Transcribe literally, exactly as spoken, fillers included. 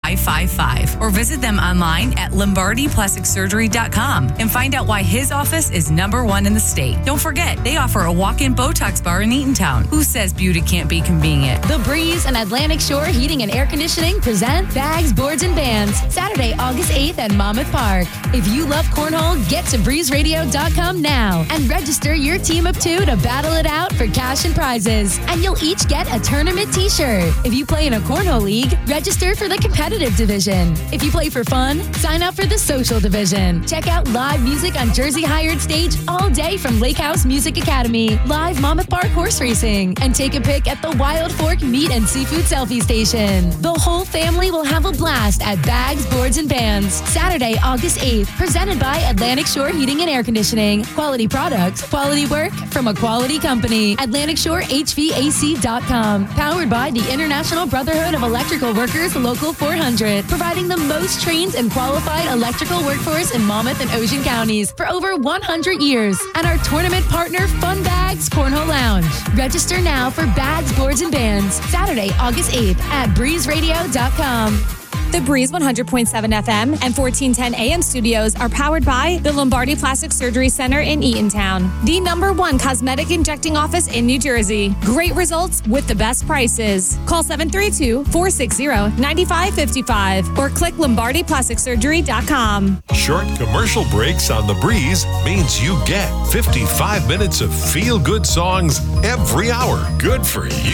five five five or visit them online at lombardi plastic surgery dot com and find out why his office is number one in the state. Don't forget, they offer a walk-in Botox bar in Eatontown. Who says beauty can't be convenient? The Breeze and Atlantic Shore Heating and Air Conditioning present Bags, Boards, and Bands, Saturday, August eighth at Monmouth Park. If you love cornhole, get to breeze radio dot com now and register your team of two to battle it out for cash and prizes. And you'll each get a tournament t-shirt. If you play in a cornhole league, register for the competitive division. If you play for fun, sign up for the social division. Check out live music on Jersey Hired Stage all day from Lake House Music Academy, live Monmouth Park horse racing, and take a pic at the Wild Fork Meat and Seafood Selfie Station. The whole family will have a blast at Bags, Boards, and Bands, Saturday, August eighth, presented by Atlantic Shore Heating and Air Conditioning. Quality products, quality work from a quality company. Atlantic Shore H V A C dot com. Powered by the International Brotherhood of Electrical Workers, Local four hundred, providing the most trained and qualified electrical workforce in Monmouth and Ocean counties for over one hundred years. And our tournament partner, Fun Bags Cornhole Lounge. Register now for Bags, Boards, and Bands, Saturday, August eighth at breeze radio dot com. The Breeze one hundred point seven F M and fourteen ten A M studios are powered by the Lombardi Plastic Surgery Center in Eatontown, the number one cosmetic injecting office in New Jersey. Great results with the best prices. Call seven three two, four six zero, nine five five five or click lombardi plastic surgery dot com. Short commercial breaks on The Breeze means you get fifty-five minutes of feel-good songs every hour. Good for you.